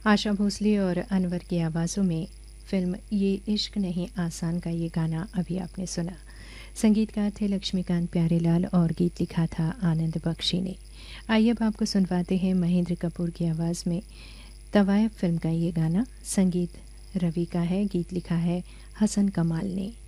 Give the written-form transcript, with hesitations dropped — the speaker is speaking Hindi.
आशा भोसले और अनवर की आवाज़ों में फ़िल्म ये इश्क नहीं आसान का ये गाना अभी आपने सुना। संगीतकार थे लक्ष्मीकांत प्यारेलाल और गीत लिखा था आनंद बख्शी ने। आइए अब आपको सुनवाते हैं महेंद्र कपूर की आवाज़ में तवायफ फ़िल्म का ये गाना। संगीत रवि का है, गीत लिखा है हसन कमाल ने।